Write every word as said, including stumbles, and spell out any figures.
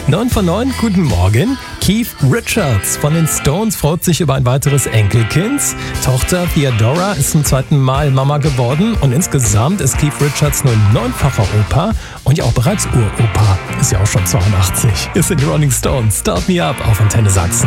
neun von neun, guten Morgen. Keith Richards von den Stones freut sich über ein weiteres Enkelkind. Tochter Theodora ist zum zweiten Mal Mama geworden und insgesamt ist Keith Richards nur neunfacher Opa und ja auch bereits Uropa. Ist ja auch schon zweiundachtzig. Hier sind die Rolling Stones. Start Me Up auf Antenne Sachsen.